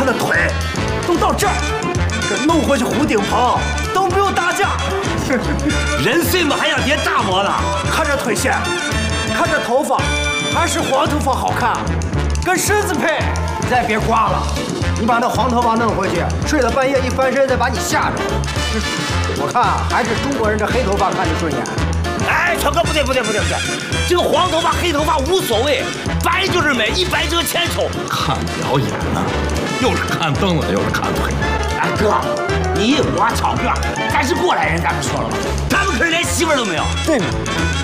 的腿都到这儿，这弄回去胡顶棚都不用打架。 人碎嘛还要叠大模呢？ 看这腿线，看这头发，还是黄头发好看，跟身子配。你再别刮了，你把那黄头发弄回去，睡到半夜一翻身再把你吓着。我看还是中国人这黑头发看着顺眼。 哎，全哥不对，这个黄头发黑头发无所谓，白就是美，一白遮千丑。 看表演呢，又是看凳子又是看腿。 哎哥，你我超哥，咱是过来人，咱们说了吧，咱们可是连媳妇儿都没有。 对。